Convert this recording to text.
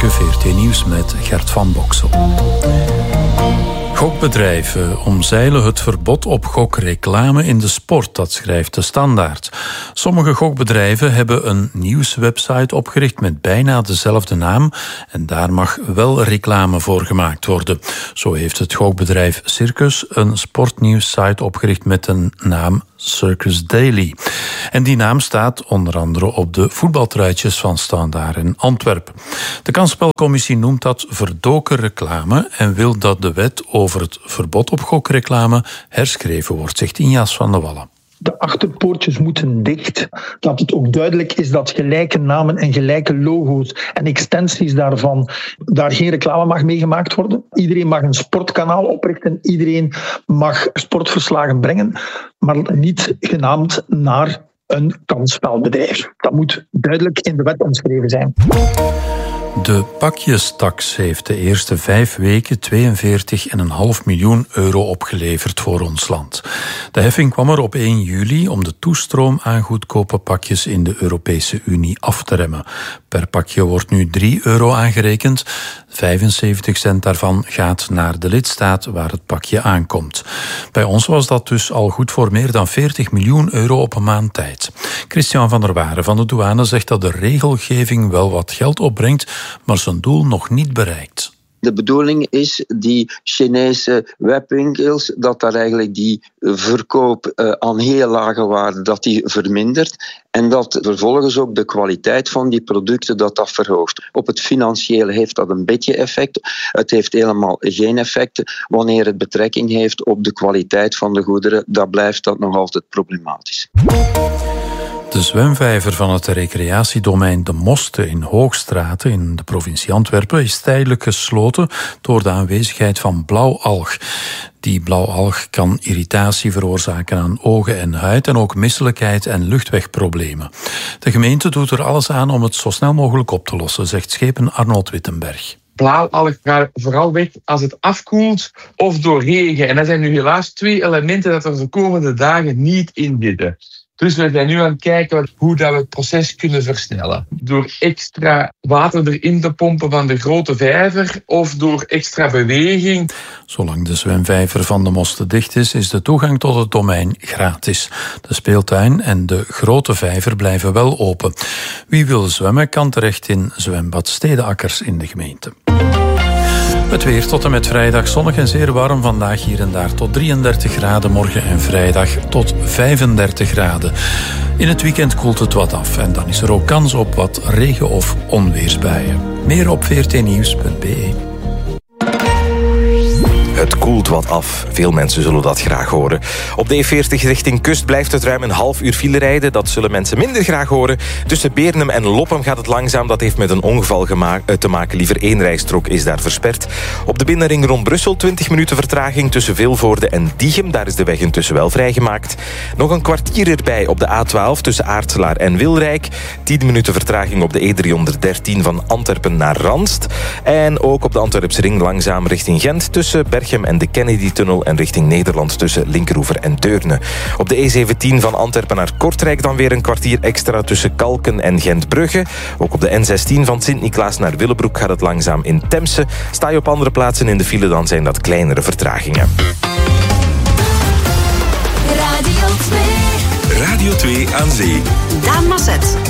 Goedemorgen, VRT Nieuws met Gert van Boksel. Gokbedrijven omzeilen het verbod op gokreclame in de sport, dat schrijft de Standaard. Sommige gokbedrijven hebben een nieuwswebsite opgericht met bijna dezelfde naam en daar mag wel reclame voor gemaakt worden. Zo heeft het gokbedrijf Circus een sportnieuwssite opgericht met een naam Circus Daily. En die naam staat onder andere op de voetbaltruitjes van Standaard in Antwerpen. De kansspelcommissie noemt dat verdoken reclame en wil dat de wet over het verbod op gokreclame herschreven wordt, zegt Injas van der Wallen. De achterpoortjes moeten dicht. Dat het ook duidelijk is dat gelijke namen en gelijke logo's en extensies daarvan, daar geen reclame mag mee gemaakt worden. Iedereen mag een sportkanaal oprichten, iedereen mag sportverslagen brengen, maar niet genaamd naar een kansspelbedrijf. Dat moet duidelijk in de wet omschreven zijn. De pakjestaks heeft de eerste 5 weken 42,5 miljoen euro opgeleverd voor ons land. De heffing kwam er op 1 juli om de toestroom aan goedkope pakjes in de Europese Unie af te remmen. Per pakje wordt nu €3 aangerekend. 75 cent daarvan gaat naar de lidstaat waar het pakje aankomt. Bij ons was dat dus al goed voor meer dan 40 miljoen euro op een maand tijd. Christian van der Waren van de douane zegt dat de regelgeving wel wat geld opbrengt, maar zijn doel nog niet bereikt. De bedoeling is die Chinese webwinkels, dat daar eigenlijk die verkoop aan heel lage waarde, dat die vermindert. En dat vervolgens ook de kwaliteit van die producten dat verhoogt. Op het financiële heeft dat een beetje effect. Het heeft helemaal geen effect. Wanneer het betrekking heeft op de kwaliteit van de goederen, dan blijft dat nog altijd problematisch. De zwemvijver van het recreatiedomein De Moste in Hoogstraten in de provincie Antwerpen is tijdelijk gesloten door de aanwezigheid van blauwalg. Die blauwalg kan irritatie veroorzaken aan ogen en huid en ook misselijkheid en luchtwegproblemen. De gemeente doet er alles aan om het zo snel mogelijk op te lossen, zegt schepen Arnold Wittenberg. Blauwalg gaat vooral weg als het afkoelt of door regen. En dat zijn nu helaas 2 elementen dat er de komende dagen niet in zitten. Dus we zijn nu aan het kijken hoe dat we het proces kunnen versnellen. Door extra water erin te pompen van de grote vijver of door extra beweging. Zolang de zwemvijver van De Moste dicht is, is de toegang tot het domein gratis. De speeltuin en de grote vijver blijven wel open. Wie wil zwemmen kan terecht in zwembad Stedenakkers in de gemeente. Het weer tot en met vrijdag zonnig en zeer warm. Vandaag hier en daar tot 33 graden. Morgen en vrijdag tot 35 graden. In het weekend koelt het wat af. En dan is er ook kans op wat regen- of onweersbuien. Meer op vrtnieuws.be. Het koelt wat af. Veel mensen zullen dat graag horen. Op de E40 richting Kust blijft het ruim een half uur file rijden. Dat zullen mensen minder graag horen. Tussen Beernem en Loppem gaat het langzaam. Dat heeft met een ongeval te maken. Liever 1 rijstrook is daar versperd. Op de binnenring rond Brussel 20 minuten vertraging tussen Vilvoorde en Diegem. Daar is de weg intussen wel vrijgemaakt. Nog een kwartier erbij op de A12 tussen Aartselaar en Wilrijk. 10 minuten vertraging op de E313 van Antwerpen naar Ranst. En ook op de Antwerpse ring langzaam richting Gent tussen Berchem en de Kennedy-tunnel en richting Nederland tussen Linkeroever en Deurne. Op de E17 van Antwerpen naar Kortrijk dan weer een kwartier extra tussen Kalken en Gentbrugge. Ook op de N16 van Sint-Niklaas naar Willebroek gaat het langzaam in Temse. Sta je op andere plaatsen in de file, dan zijn dat kleinere vertragingen. Radio 2 aan zee. Daan Masset.